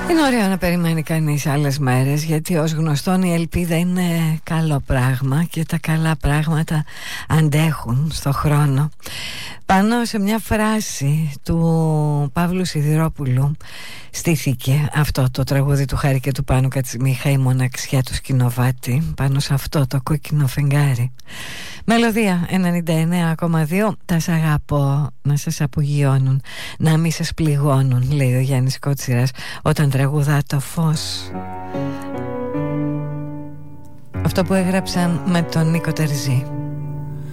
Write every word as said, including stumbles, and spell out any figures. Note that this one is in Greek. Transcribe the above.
Είναι ωραίο να περιμένει κανείς άλλες μέρες, γιατί ως γνωστόν η ελπίδα είναι καλό πράγμα και τα καλά πράγματα αντέχουν στο χρόνο. Πάνω σε μια φράση του Παύλου Σιδηρόπουλου στήθηκε αυτό το τραγούδι του Χάρη και του Πάνου Κατσιμίχα, η μοναξιά του Σκηνοβάτη. Πάνω σε αυτό το κόκκινο φεγγάρι. Μελωδία ενενήντα εννέα κόμμα δύο. Τα σ' αγαπώ να σας απογειώνουν, να μην σας πληγώνουν, λέει ο Γιάννης Κότσιρας όταν τραγουδά το φως. Αυτό που έγραψαν με τον Νίκο Τερζή.